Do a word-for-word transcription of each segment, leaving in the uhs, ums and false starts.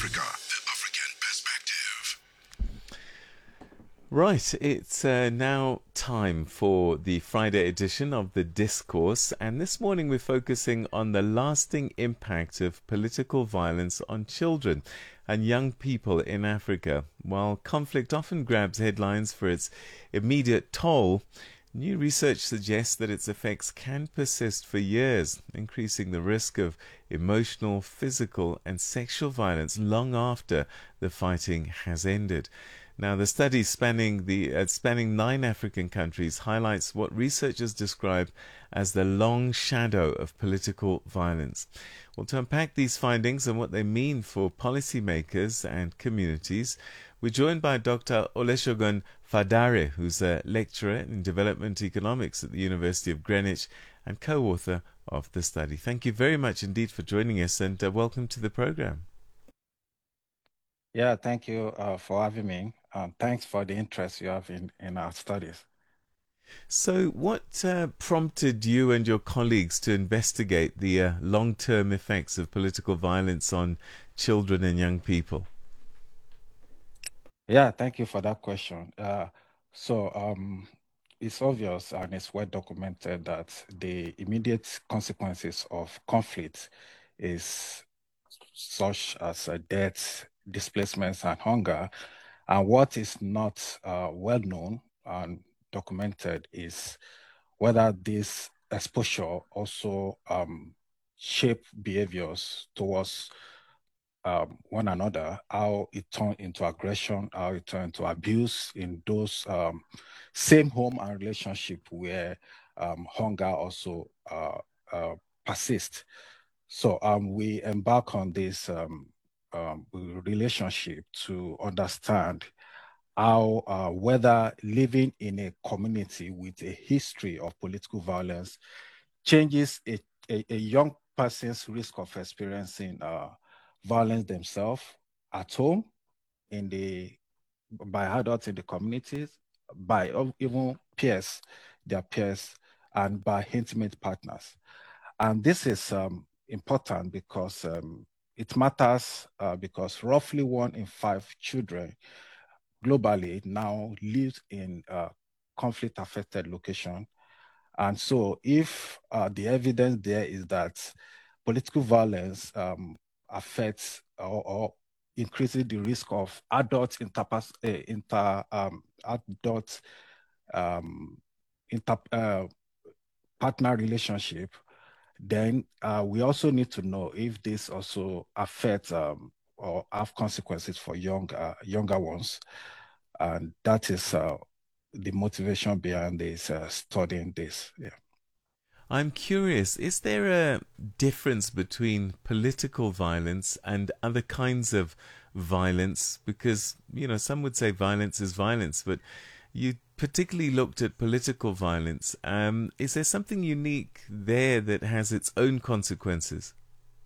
Africa, the African perspective. Right, it's uh, now time for the Friday edition of The Discourse, and this morning we're focusing on the lasting impact of political violence on children and young people in Africa. While conflict often grabs headlines for its immediate toll, new research suggests that its effects can persist for years, increasing the risk of emotional, physical, and sexual violence long after the fighting has ended. Now, the study spanning the uh, spanning nine African countries highlights what researchers describe as the long shadow of political violence. Well, to unpack these findings and what they mean for policymakers and communities, we're joined by Doctor Olusegun Fadare, who's a lecturer in development economics at the University of Greenwich and co-author of the study. Thank you very much indeed for joining us, and uh, welcome to the program. Yeah, thank you uh, for having me. Um, thanks for the interest you have in, in our studies. So, what uh, prompted you and your colleagues to investigate the uh, long-term effects of political violence on children and young people? Yeah, thank you for that question. Uh, so, um, it's obvious and it's well documented that the immediate consequences of conflict is such as uh, death, displacements, and hunger. And what is not uh, well known and documented is whether this exposure also um, shape behaviors towards um, one another, how it turned into aggression, how it turned into abuse in those um, same home and relationship where um, hunger also uh, uh, persists. So um, we embark on this um, um, relationship to understand how uh, whether living in a community with a history of political violence changes a, a, a young person's risk of experiencing uh, violence themselves at home, in the by adults in the communities, by even peers, their peers, and by intimate partners. And this is um, important because um, it matters uh, because roughly one in five children globally now lives in a conflict-affected location. And so if uh, the evidence there is that political violence um, affects or, or increases the risk of adult interpers- uh, inter um, adult um, inter uh, partner relationship, then uh, we also need to know if this also affects um, or have consequences for young uh, younger ones, and that is uh, the motivation behind this uh, studying this. Yeah. I'm curious, is there a difference between political violence and other kinds of violence? Because, you know, some would say violence is violence, but you particularly looked at political violence. Um, is there something unique there that has its own consequences?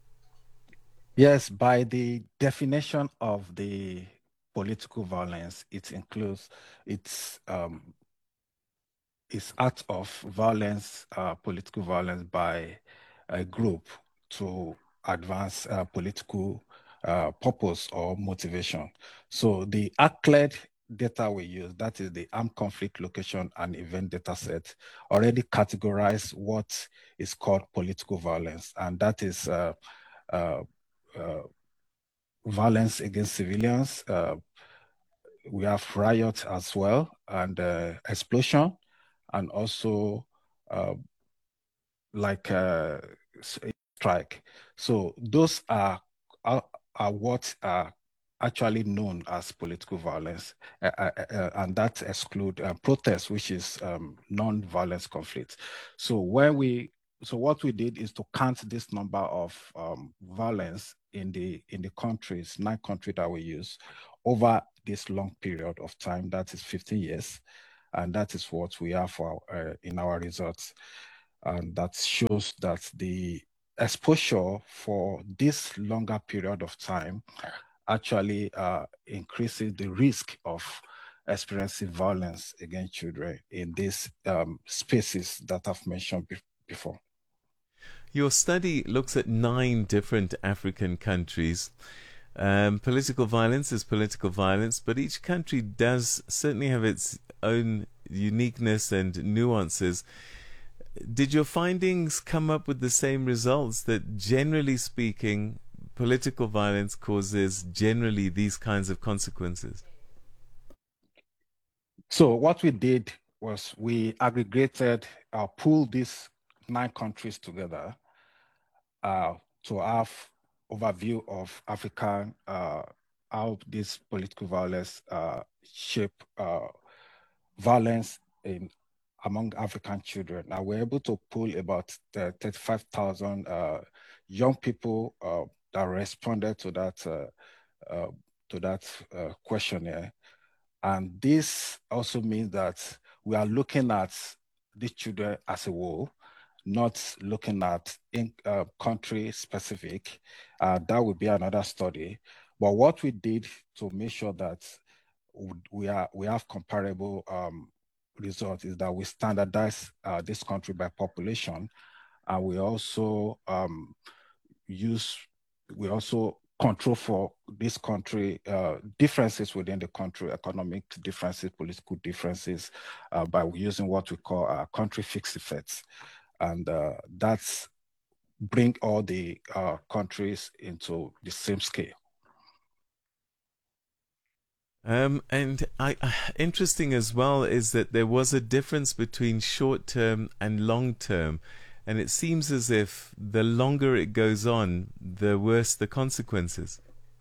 Yes, by the definition of the political violence, it includes it's um, it's act of violence, uh, political violence by a group to advance uh, political uh, purpose or motivation. So the ACLED data we use, that is the Armed Conflict Location and Event Data Set, already categorize what is called political violence, and that is uh, uh, uh, violence against civilians. Uh, we have riots as well, and uh, explosion, and also uh, like uh, strike. So those are, are, are what are actually known as political violence, uh, uh, uh, and that exclude uh, protest, which is um, non-violence conflict. So when we, so what we did is to count this number of um, violence in the in the countries, nine countries that we use, over this long period of time, that is fifteen years, and that is what we have for uh, in our results, and that shows that the exposure for this longer period of time actually uh, increases the risk of experiencing violence against children in these um, spaces that I've mentioned be before. Your study looks at nine different African countries. Um, political violence is political violence, but each country does certainly have its own uniqueness and nuances. Did your findings come up with the same results, that generally speaking, political violence causes generally these kinds of consequences? So what we did was we aggregated, uh, pulled these nine countries together uh, to have overview of African, uh, how this political violence uh, shape uh, violence in among African children. Now we're able to pull about uh, thirty-five thousand uh, young people uh, that responded to that uh, uh, to that uh, questionnaire. And this also means that we are looking at these children as a whole, not looking at in, uh, country specific. Uh, that would be another study. But what we did to make sure that we are we have comparable um, results is that we standardize uh, this country by population, and we also um, use we also control for this country uh, differences within the country, economic differences, political differences, uh, by using what we call uh, country fixed effects, and uh, that's bring all the uh, countries into the same scale. Um, and I, uh, interesting as well is that there was a difference between short term and long term. And it seems as if the longer it goes on, the worse the consequences.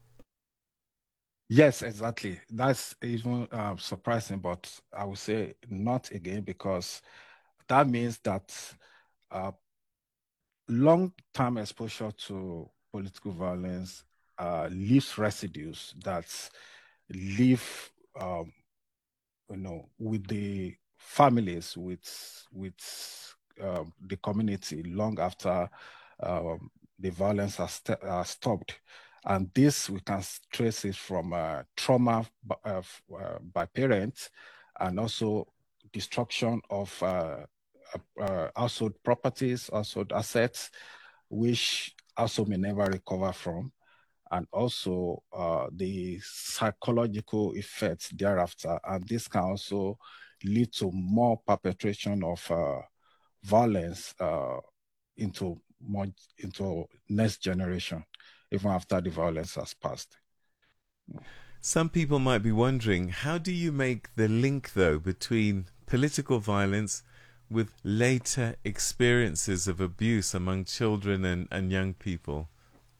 Yes, exactly. That's even uh, surprising, but I would say not again, because that means that uh, long-term exposure to political violence uh, leaves residues that leave, um, you know, with the families, with with um, the community long after um, the violence has st uh, stopped. And this we can trace it from uh, trauma uh, uh, by parents, and also destruction of uh, uh, household properties, household assets, which also may never recover from, and also uh, the psychological effects thereafter. And this can also lead to more perpetration of uh, violence uh, into more into next generation, even after the violence has passed. Some people might be wondering, how do you make the link, though, between political violence with later experiences of abuse among children and, and young people?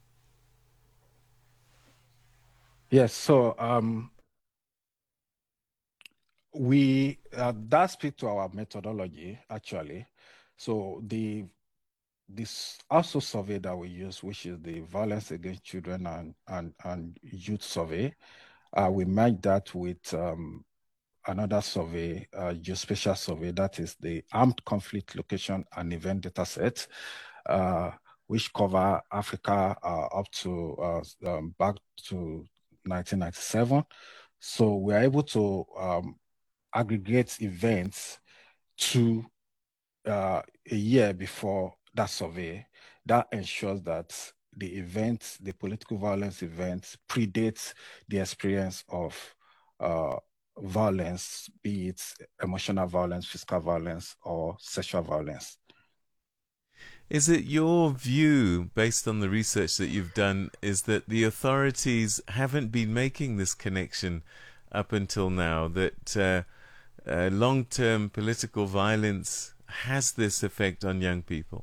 Yes, so um, we uh, that speak to our methodology actually. So the this also survey that we use, which is the Violence Against Children and and, and Youth Survey, uh, we match that with um, another survey, uh, geospatial survey, that is the Armed Conflict Location and Event Dataset, uh, which cover Africa uh, up to uh, um, back to nineteen ninety-seven. So we are able to um, aggregate events to uh, a year before that survey. That ensures that the events, the political violence events, predates the experience of uh, violence, be it emotional violence, physical violence, or sexual violence. Is it your view, based on the research that you've done, is that the authorities haven't been making this connection up until now, that uh, uh, long-term political violence has this effect on young people?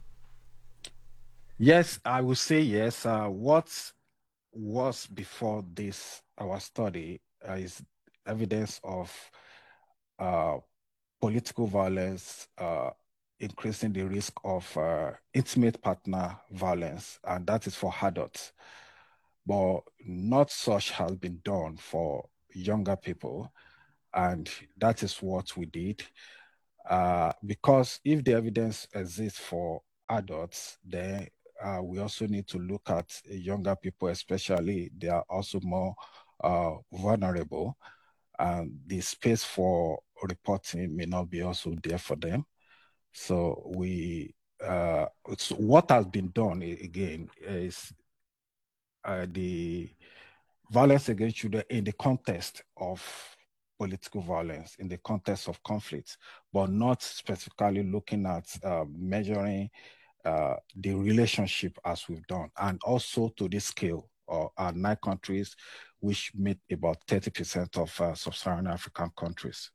Yes, I would say yes. Uh, what was before this, our study, uh, is evidence of uh, political violence uh, increasing the risk of uh, intimate partner violence, and that is for adults. But not such has been done for younger people, and that is what we did. Uh, because if the evidence exists for adults, then uh, we also need to look at younger people, especially. They are also more uh, vulnerable, and the space for reporting may not be also there for them. So we, uh, so what has been done again is uh, the violence against children in the context of political violence, in the context of conflict, but not specifically looking at uh, measuring uh, the relationship as we've done, and also to this scale of uh, nine countries, which make about thirty percent of uh, sub-Saharan African countries.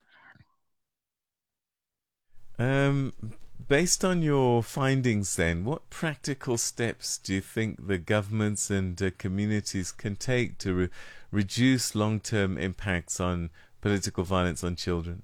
Um, based on your findings, then, what practical steps do you think the governments and uh, communities can take to re- reduce long-term impacts on political violence on children?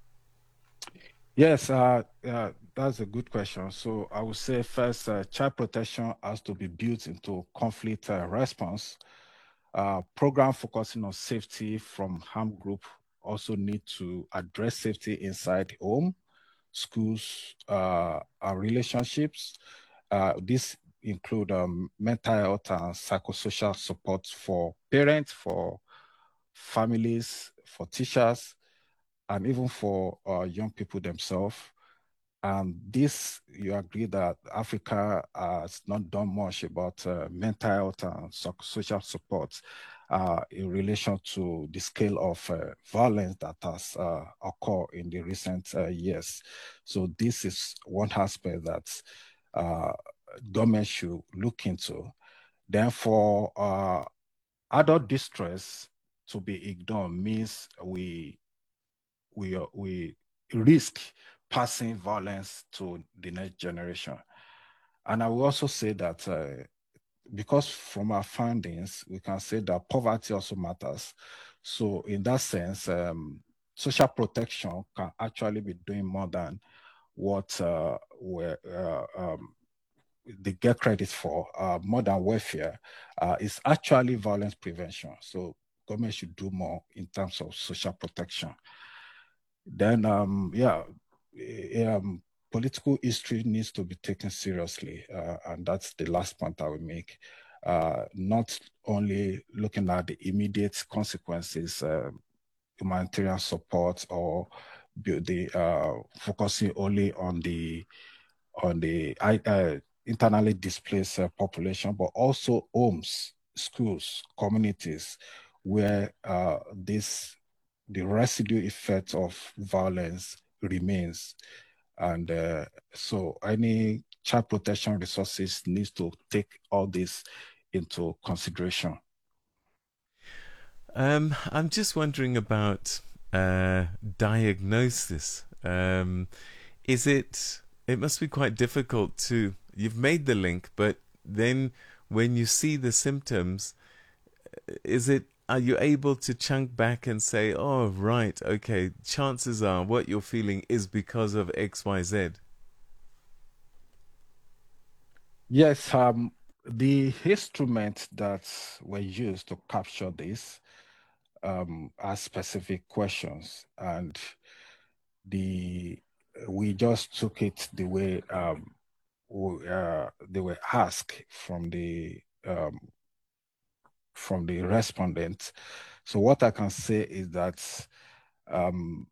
Yes, uh, uh, that's a good question. So I would say first, uh, child protection has to be built into conflict uh, response. Uh, program focusing on safety from harm group also need to address safety inside home, schools, uh, our relationships. Uh, this include um, mental health and psychosocial support for parents, for families, for teachers, and even for uh, young people themselves. And this, you agree that Africa has not done much about uh, mental health and social support uh, in relation to the scale of uh, violence that has uh, occurred in the recent uh, years. So this is one aspect that uh, government should look into. Then for uh, adult distress to be ignored means we we we risk passing violence to the next generation. And I will also say that uh, because from our findings, we can say that poverty also matters. So in that sense, um, social protection can actually be doing more than what uh, we're, uh, um, they get credit for. Uh, more than welfare uh, is actually violence prevention. So government should do more in terms of social protection. Then, um, yeah, um, political history needs to be taken seriously, uh, and that's the last point I will make. Uh, not only looking at the immediate consequences, uh, humanitarian support, or the uh, focusing only on the on the uh, internally displaced uh, population, but also homes, schools, communities, where uh, this the residue effect of violence remains. And uh, so any child protection resources needs to take all this into consideration. Um, I'm just wondering about uh, diagnosis. Um, is it? It must be quite difficult to. You've made the link, but then when you see the symptoms, is it? Are you able to chunk back and say, "Oh, right, okay, chances are what you're feeling is because of X, Y, Z"? Yes, um, the instruments that were used to capture this um, are specific questions, and the we just took it the way um, we, uh, they were asked from the um, from the respondent. So what I can say is that um,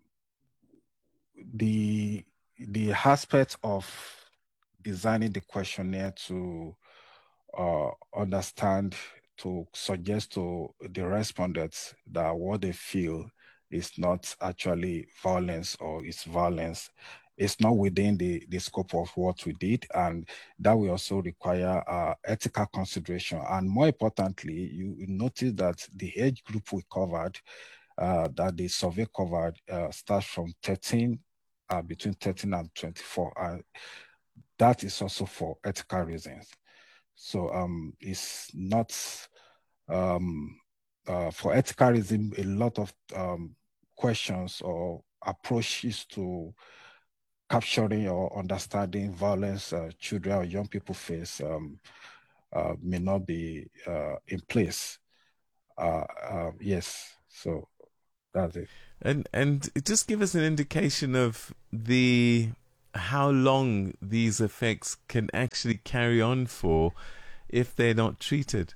the the aspect of designing the questionnaire to uh, understand, to suggest to the respondents that what they feel is not actually violence or it's violence. It's not within the, the scope of what we did, and that will also require uh, ethical consideration. And more importantly, you, you notice that the age group we covered, uh, that the survey covered, uh, starts from thirteen, uh, between thirteen and twenty-four. Uh, that is also for ethical reasons. So um, it's not um, uh, for ethical reason. A lot of um, questions or approaches to capturing or understanding violence uh, children or young people face um, uh, may not be uh, in place. Uh, uh, yes, so that's it. And and just give us an indication of the how long these effects can actually carry on for if they're not treated.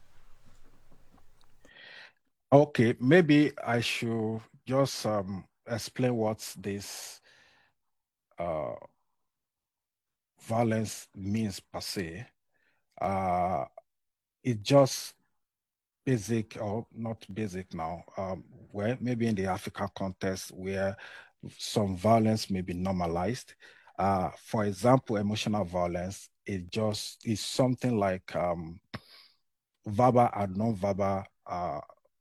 Okay, maybe I should just um, explain what this uh, violence means per se. Uh, it just basic or not basic now, um, where maybe in the African context where some violence may be normalized. Uh, for example, emotional violence is just is something like um, verbal and non-verbal uh,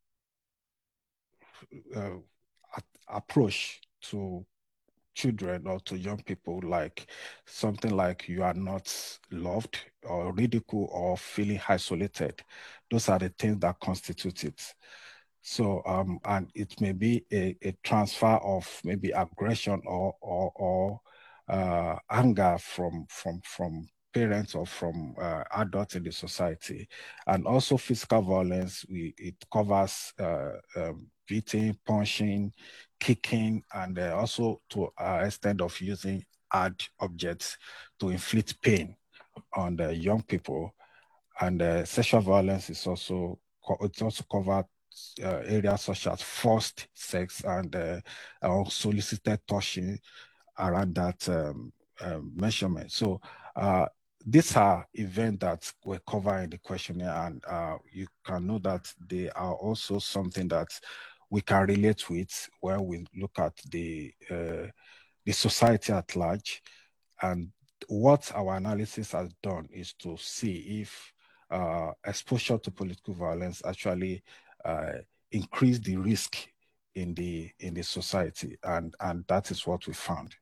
uh, approach to children or to young people, like something like you are not loved or ridicule or feeling isolated. Those are the things that constitute it. So, um, and it may be a, a transfer of maybe aggression or or, or uh, anger from from from parents or from uh, adults in the society, and also physical violence. We it covers uh, um, beating, punching, kicking, and uh, also to uh, extent of using hard objects to inflict pain on the young people. And uh, sexual violence is also it's also covered uh, areas such as forced sex and uh, unsolicited touching around that um, um, measurement. So uh, these are events that were covered in the questionnaire, and uh, you can know that they are also something that we can relate with when we look at the uh, the society at large. And what our analysis has done is to see if uh, exposure to political violence actually uh, increase the risk in the in the society, and and that is what we found.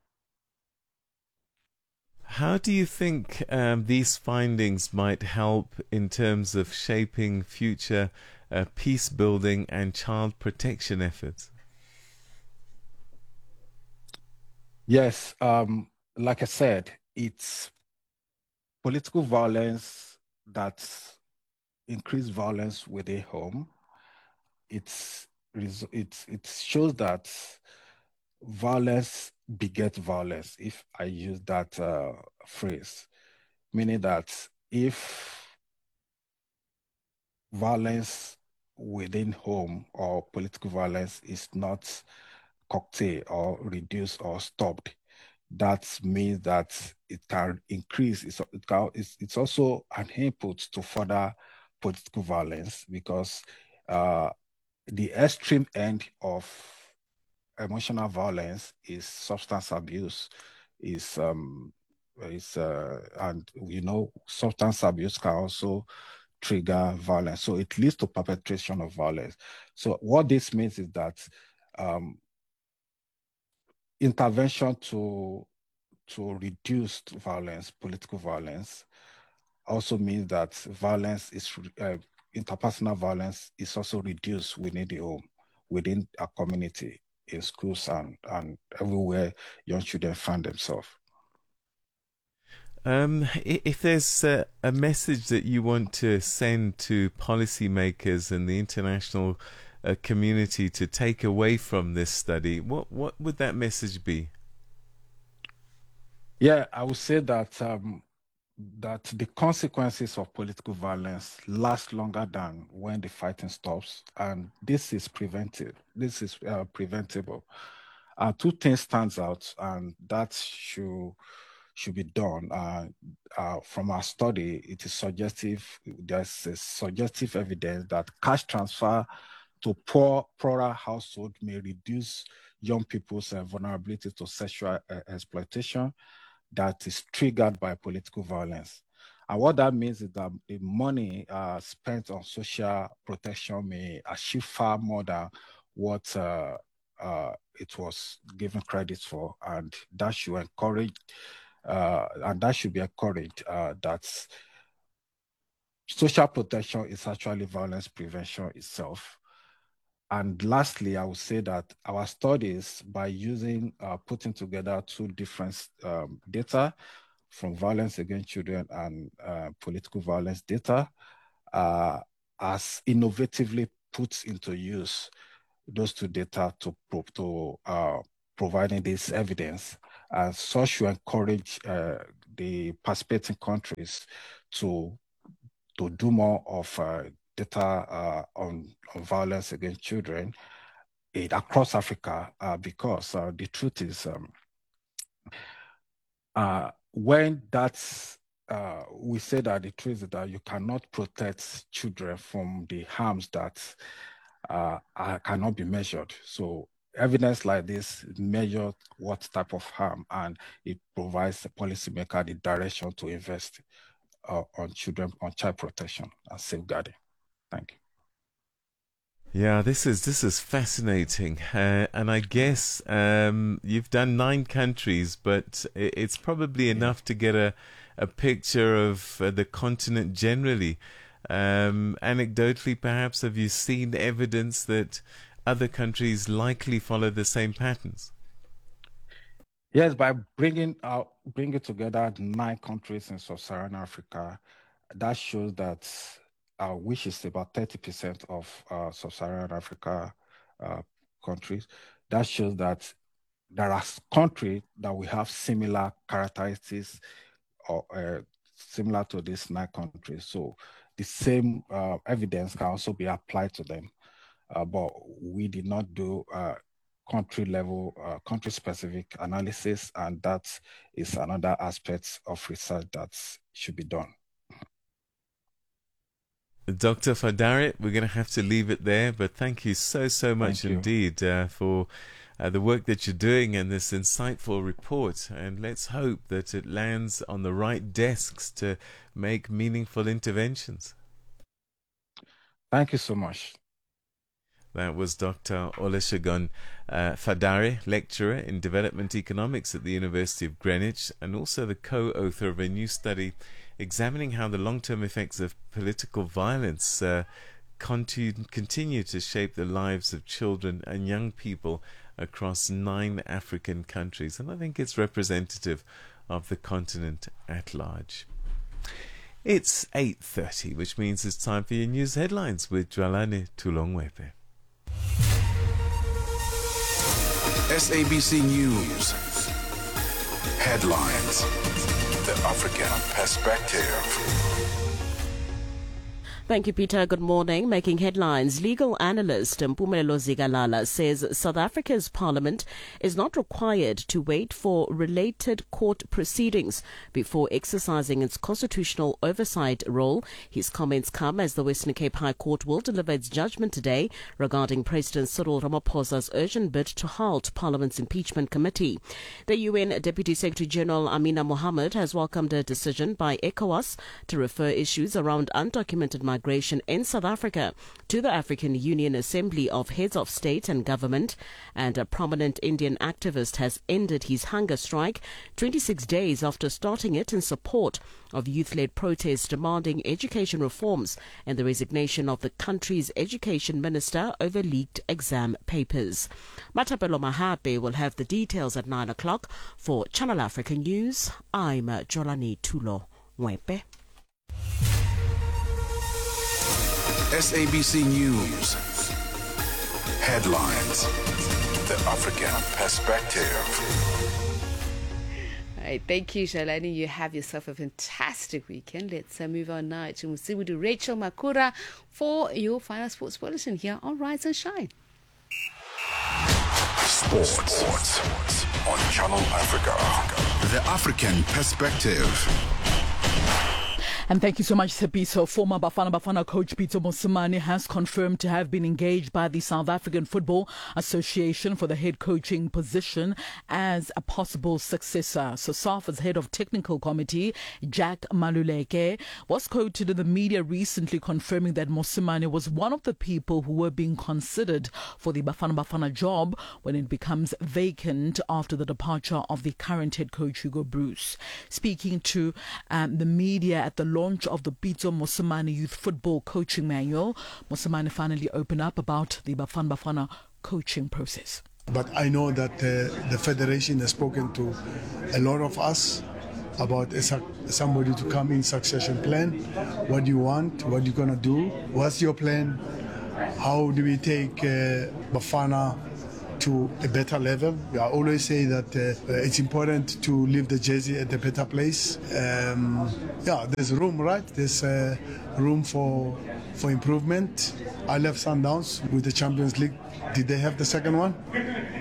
How do you think um, these findings might help in terms of shaping future uh, peace building and child protection efforts? Yes, um, like I said, it's political violence that increased violence within home. It's it it shows that violence begets violence, if I use that uh, phrase, meaning that if violence within home or political violence is not curtailed or reduced or stopped, that means that it can increase. It's, it can, it's, it's also an input to further political violence, because uh, the extreme end of emotional violence is substance abuse, is um, is uh, and you know substance abuse can also trigger violence. So it leads to perpetration of violence. So what this means is that um, intervention to to reduce violence, political violence, also means that violence is uh, interpersonal violence is also reduced within the home, within a community, in schools and and everywhere young children find themselves. Um, if there's a, a message that you want to send to policymakers and the international uh, community to take away from this study, what what would that message be? Yeah, I would say that um, that the consequences of political violence last longer than when the fighting stops, and this is preventive. This is uh, preventable. Uh, two things stands out, and that should should be done. Uh, uh, from our study, it is suggestive. There's a suggestive evidence that cash transfer to poor, poorer household may reduce young people's uh, vulnerability to sexual uh, exploitation that is triggered by political violence. And what that means is that the money uh, spent on social protection may achieve far more than what uh, uh, it was given credit for, and that should encourage, uh, and that should be encouraged. Uh, that social protection is actually violence prevention itself. And lastly, I would say that our studies, by using uh, putting together two different um, data from violence against children and uh, political violence data, uh, as innovatively put into use those two data to, to uh, providing this evidence. And such should encourage uh, the participating countries to to do more of uh, data uh, on, on violence against children in, across Africa, uh, because uh, the truth is um, uh, when that's uh, we say that the truth is that you cannot protect children from the harms that uh, are, cannot be measured. So evidence like this measure what type of harm, and it provides the policymaker the direction to invest uh, on children, on child protection and safeguarding. Thank you. Yeah, this is this is fascinating, uh, and I guess um, you've done nine countries, but it's probably enough yeah. to get a a picture of uh, the continent generally. Um, anecdotally, perhaps, have you seen evidence that other countries likely follow the same patterns? Yes, by bringing out bringing together nine countries in sub-Saharan Africa, that shows that. Uh, which is about thirty percent of uh, sub-Saharan Africa uh, countries. That shows that there are countries that we have similar characteristics or uh, similar to these nine countries. So the same uh, evidence can also be applied to them. Uh, but we did not do uh, country level, uh, country specific analysis, and that is another aspect of research that should be done. Doctor Fadare, we're going to have to leave it there, but thank you so, so much indeed uh, for uh, the work that you're doing and this insightful report. And let's hope that it lands on the right desks to make meaningful interventions. Thank you so much. That was Doctor Olusegun uh, Fadare, lecturer in development economics at the University of Greenwich, and also the co-author of a new study examining how the long-term effects of political violence uh, continue, continue to shape the lives of children and young people across nine African countries. And I think it's representative of the continent at large. It's eight thirty, which means it's time for your news headlines with Dwalane Tulongwepe. S A B C News headlines. The African Perspective. Thank you, Peter. Good morning. Making headlines, legal analyst Mpumelelo Zikalala says South Africa's parliament is not required to wait for related court proceedings before exercising its constitutional oversight role. His comments come as the Western Cape High Court will deliver its judgment today regarding President Cyril Ramaphosa's urgent bid to halt Parliament's impeachment committee. The U N Deputy Secretary General Amina Mohammed has welcomed a decision by ECOWAS to refer issues around undocumented migration Migration in South Africa to the African Union Assembly of Heads of State and Government, and a prominent Indian activist has ended his hunger strike twenty-six days after starting it in support of youth-led protests demanding education reforms and the resignation of the country's education minister over leaked exam papers. Matapelo Mahape will have the details at nine o'clock. For Channel Africa News, I'm Jolani Tulo Mwepe. S A B C News headlines. The African Perspective. All right, thank you, Shalani. You have yourself a fantastic weekend. Let's uh, move on now to Musibudu Rachel Makura for your final sports bulletin here on Rise and Shine. Sports, sports on Channel Africa. The African Perspective. And thank you so much, Sepiso. Former Bafana Bafana coach Pitso Mosimane has confirmed to have been engaged by the South African Football Association for the head coaching position as a possible successor. So SAFA's head of technical committee, Jack Maluleke, was quoted in the media recently confirming that Mosimane was one of the people who were being considered for the Bafana Bafana job when it becomes vacant after the departure of the current head coach, Hugo Bruce. Speaking to um, the media at the launch of the Pitso Mosimane Youth Football Coaching Manual, Mosimane finally opened up about the Bafana Bafana coaching process. But I know that uh, the Federation has spoken to a lot of us about a, somebody to come in succession plan. What do you want? What are you going to do? What's your plan? How do we take uh, Bafana to a better level? I always say that uh, it's important to leave the jersey at a better place. Um, yeah, there's room, right? There's uh, room for for improvement. I left Sundowns with the Champions League. Did they have the second one?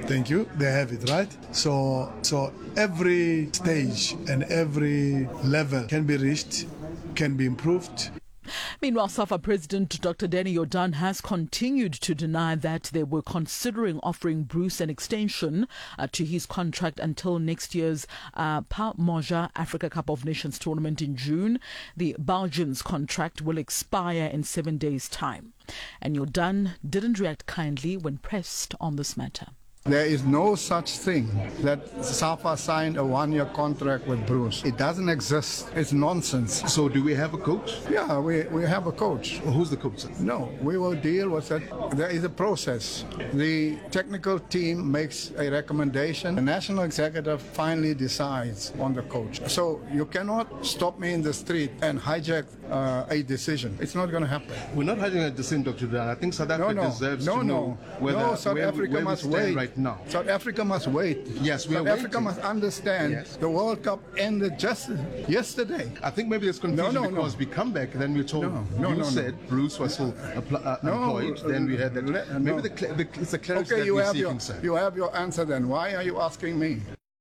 Thank you. They have it, right? So, so every stage and every level can be reached, can be improved. Meanwhile, SAFA President Doctor Danny Jordaan has continued to deny that they were considering offering Bruce an extension uh, to his contract until next year's uh, Pa Moja Africa Cup of Nations tournament in June. The Belgians' contract will expire in seven days' time. And Jordaan didn't react kindly when pressed on this matter. There is no such thing that SAFA signed a one-year contract with Bruce. It doesn't exist. It's nonsense. So do we have a coach? Yeah, we, we have a coach. Well, who's the coach? No, we will deal with it. There is a process. The technical team makes a recommendation. The national executive finally decides on the coach. So you cannot stop me in the street and hijack uh, a decision. It's not going to happen. We're not hijacking a decision, Doctor Jordaan. I think South Africa no, no, deserves no, to know no. whether no, South where, Africa where must we stand wait. right now. South Africa must wait. Yes, we South are Africa waiting. must understand Yes. the World Cup ended just yesterday. I think maybe there's confusion No, no, because no. we come back, then we're told No, no, you no, no. said Bruce was still appl- uh, No, employed. Then we had that. le- Maybe no. the, cl- the it's the clarity Okay, that you we're have seeking, your sir. you have your answer then. Why are you asking me?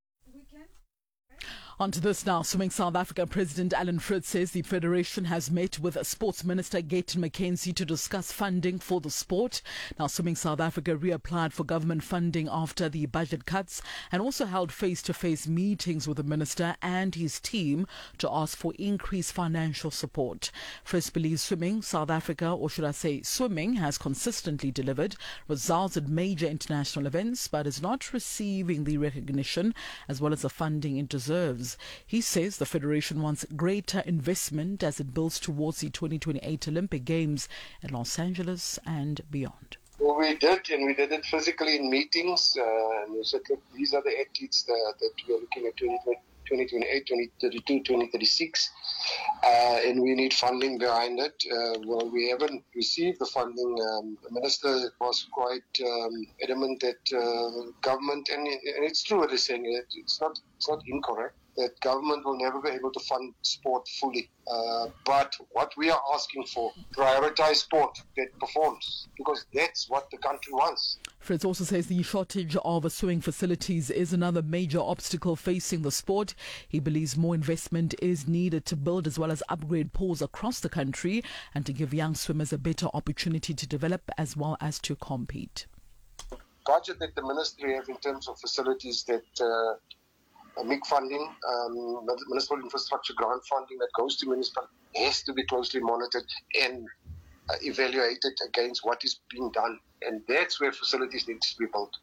On to this now. Swimming South Africa President Alan Fritz says the Federation has met with Sports Minister Gayton McKenzie to discuss funding for the sport. Now, Swimming South Africa reapplied for government funding after the budget cuts and also held face-to-face meetings with the minister and his team to ask for increased financial support. Fritz believes Swimming South Africa, or should I say swimming, has consistently delivered results at major international events but is not receiving the recognition as well as the funding it deserves. He says the Federation wants greater investment as it builds towards the twenty twenty-eight Olympic Games in Los Angeles and beyond. Well, we did, and we did it physically in meetings. Uh, and we said, look, these are the athletes that, that we are looking at twenty twenty-eight, twenty thirty-two, twenty thirty-six, uh, and we need funding behind it. Uh, well, we haven't received the funding. Um, the minister was quite um, adamant that uh, government, and, and it's true what they're saying, it, it's not, it's not incorrect, that government will never be able to fund sport fully. Uh, but what we are asking for, prioritize sport that performs, because that's what the country wants. Fritz also says the shortage of swimming facilities is another major obstacle facing the sport. He believes more investment is needed to build as well as upgrade pools across the country and to give young swimmers a better opportunity to develop as well as to compete. Budget that the ministry have in terms of facilities that uh, Uh, M I C funding, um, municipal infrastructure grant funding that goes to municipal has to be closely monitored and uh, evaluated against what is being done. And that's where facilities need to be built.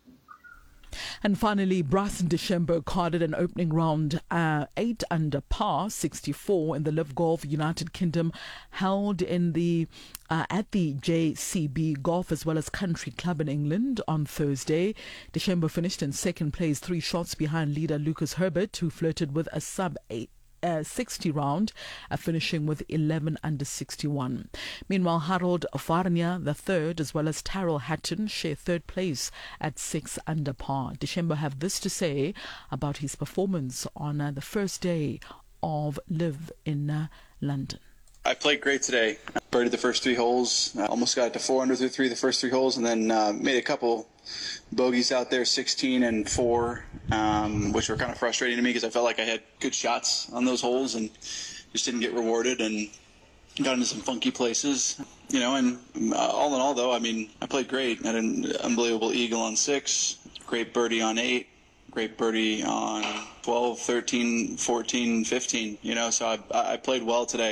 And finally, Bryson DeChambeau carded an opening round uh, eight under par, sixty-four in the Live Golf United Kingdom, held in the uh, at the J C B Golf as well as Country Club in England on Thursday. DeChambeau finished in second place, three shots behind leader Lucas Herbert, who flirted with a sub eight. Uh, sixty round, uh, finishing with eleven under sixty-one. Meanwhile, Harold Varnia, the third, as well as Tyrrell Hatton, share third place at six under par. DeChambeau have this to say about his performance on uh, the first day of Live in uh, London. I played great today. Birdied the first three holes. I almost got to four under through three the first three holes, and then uh, made a couple bogeys out there, sixteen and four, um, which were kind of frustrating to me because I felt like I had good shots on those holes and just didn't get rewarded and got into some funky places. You know, and uh, all in all, though, I mean, I played great. I had an unbelievable eagle on six, great birdie on eight, great birdie on twelve, thirteen, fourteen, fifteen. You know, so I, I played well today.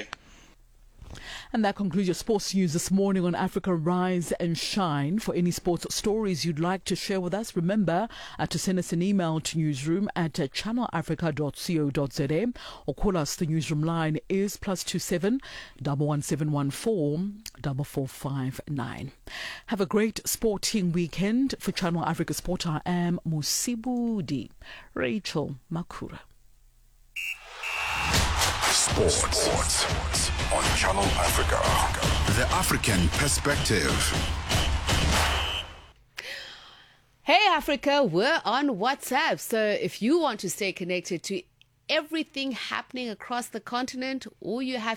And that concludes your sports news this morning on Africa Rise and Shine. For any sports stories you'd like to share with us, remember uh, to send us an email to newsroom at uh, channel africa dot co dot za or call us. The newsroom line is plus two seven one one seven one four four four five nine. Have a great sporting weekend. For Channel Africa Sport, I am Musibudi Rachel Makura. Sports. Sports on Channel Africa. The African perspective. Hey Africa, we're on WhatsApp. So if you want to stay connected to everything happening across the continent, all you have